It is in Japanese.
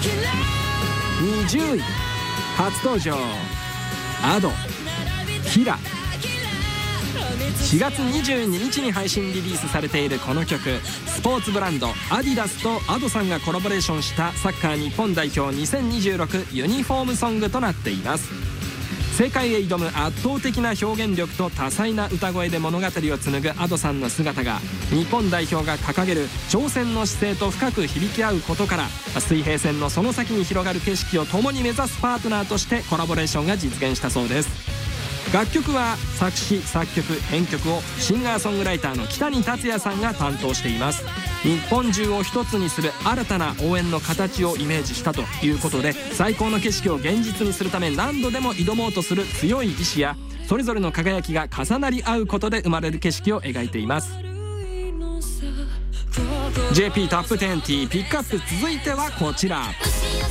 20位、初登場Ado、キラ。4月22日に配信リリースされているこの曲、スポーツブランドアディダスとAdoさんがコラボレーションしたサッカー日本代表2026ユニフォームソングとなっています。世界へ挑む圧倒的な表現力と多彩な歌声で物語を紡ぐAdoさんの姿が、日本代表が掲げる挑戦の姿勢と深く響き合うことから、水平線のその先に広がる景色を共に目指すパートナーとしてコラボレーションが実現したそうです。楽曲は作詞作曲編曲をシンガーソングライターの北に達也さんが担当しています。日本中を一つにする新たな応援の形をイメージしたということで、最高の景色を現実にするため何度でも挑もうとする強い意志や、それぞれの輝きが重なり合うことで生まれる景色を描いています。 JP トップ10ピックアップ、続いてはこちら。